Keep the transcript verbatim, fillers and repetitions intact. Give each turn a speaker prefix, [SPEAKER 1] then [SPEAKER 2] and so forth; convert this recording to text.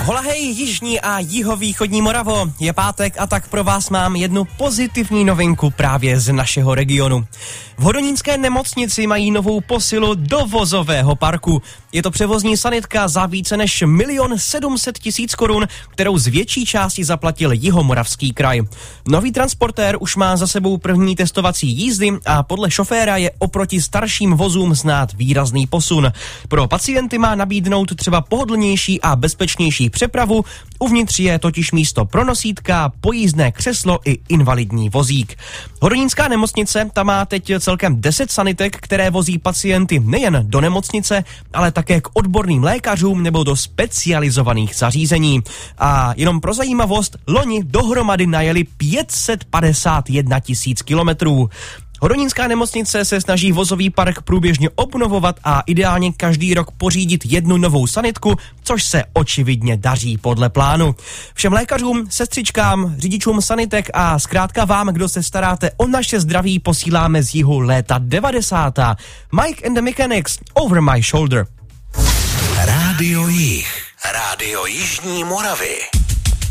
[SPEAKER 1] Hola hej, jižní a jihovýchodní Moravo, je pátek a tak pro vás mám jednu pozitivní novinku právě z našeho regionu. V Hodonínské nemocnici mají novou posilu do vozového parku. Je to převozní sanitka za více než milion sedm set tisíc korun, kterou z větší části zaplatil Jihomoravský kraj. Nový transportér už má za sebou první testovací jízdy a podle šoféra je oproti starším vozům znát výrazný posun. Pro pacienty má nabídnout třeba pohodlnější a bezpečnější přepravu, uvnitř je totiž místo pro nosítka, pojízdné křeslo i invalidní vozík. Hodonínská nemocnice ta má teď celkem deset sanitek, které vozí pacienty nejen do nemocnice, ale také k odborným lékařům nebo do specializovaných zařízení. A jenom pro zajímavost, loni dohromady najeli pět set padesát jedna tisíc kilometrů. Hodonínská nemocnice se snaží vozový park průběžně obnovovat a ideálně každý rok pořídit jednu novou sanitku, což se očividně daří podle plánu. Všem lékařům, sestřičkám, řidičům sanitek a zkrátka vám, kdo se staráte o naše zdraví, posíláme z jihu léta devadesát. Mike and the Mechanics, Over My Shoulder.
[SPEAKER 2] Rádio Jih, Rádio Jižní Moravy.